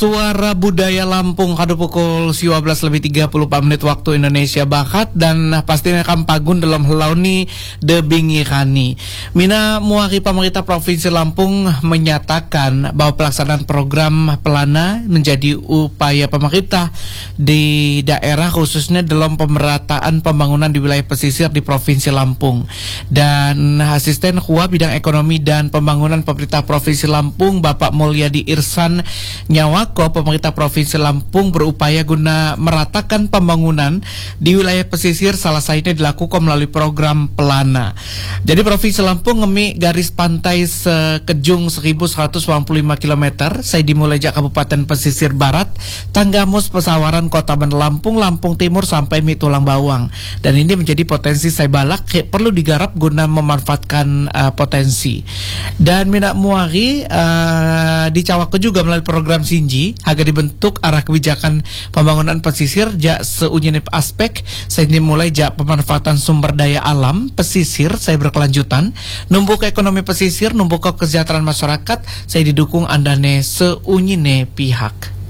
Suara Budaya Lampung kadu pukul 12:34 waktu Indonesia Barat dan pastinya kampagun dalam helauni de bingirani. Mina muari pemerintah Provinsi Lampung menyatakan bahwa pelaksanaan program Pelana menjadi upaya pemerintah di daerah khususnya dalam pemerataan pembangunan di wilayah pesisir di Provinsi Lampung. Dan Asisten Ketua Bidang Ekonomi dan Pembangunan Pemerintah Provinsi Lampung Bapak Mulyadi Irsan Nyawako, pemerintah Provinsi Lampung berupaya guna meratakan pembangunan di wilayah pesisir, salah satunya dilakukan melalui program Pelana. Jadi Provinsi Lampung ngemi garis pantai sekejung 1185 km, saya dimulaiจากKabupaten Pesisir Barat, Tanggamus, Pesawaran, Kota Bandar Lampung, Lampung Timur sampai Mitulang Bawang. Dan ini menjadi potensi saya balak perlu digarap guna memanfaatkan potensi. Dan Mina Muari dicawak juga melalui program Sinji agar dibentuk arah kebijakan pembangunan pesisir jak seunjunip aspek. Saya dimulai jak pemanfaatan sumber daya alam pesisir saya berkelanjutan, numbuk ekonomi pesisir, numbuk kesejahteraan masyarakat saya didukung andane seunyine pihak.